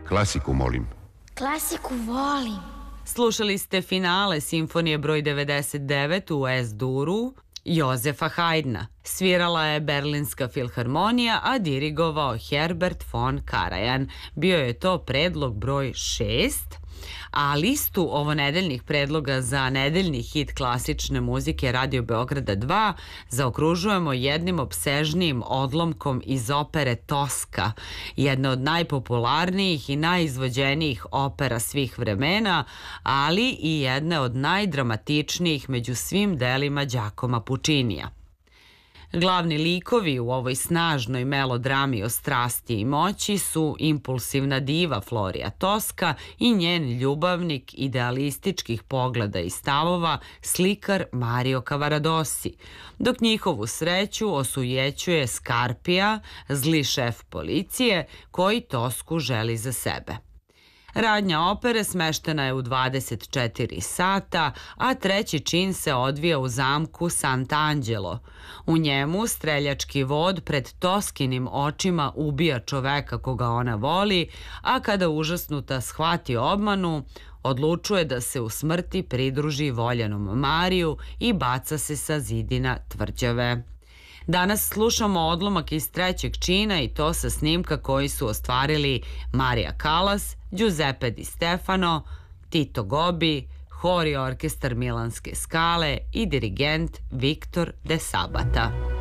Klasiku, molim. Klasiku volim. Slušali ste finale simfonije broj 99 u S-duru Jozefa Haydna. Svirala je Berlinska filharmonija, a dirigovao Herbert von Karajan. Bio je to predlog broj 6, a listu ovonedeljnih predloga za nedeljni hit klasične muzike Radio Beograda 2 zaokružujemo jednim opsežnijim odlomkom iz opere Toska, jedna od najpopularnijih i najizvođenijih opera svih vremena, ali i jedne od najdramatičnijih među svim delima Giacomo Puccinija. Glavni likovi u ovoj snažnoj melodrami o strasti i moći su impulsivna diva Florija Toska i njen ljubavnik idealističkih pogleda i stavova, slikar Mario Cavaradossi, dok njihovu sreću osujećuje Scarpia, zli šef policije, koji Tosku želi za sebe. Radnja opere smeštena je u 24 sata, a treći čin se odvija u zamku Sant'Angelo. U njemu streljački vod pred Toskinim očima ubija čoveka koga ona voli, a kada užasnuta shvati obmanu, odlučuje da se u smrti pridruži voljenom Mariju i baca se sa zidina tvrđave. Danas slušamo odlomak iz trećeg čina i to sa snimka koji su ostvarili Maria Callas, Giuseppe Di Stefano, Tito Gobbi, hor i orkestar Milanske Skale i dirigent Viktor De Sabata.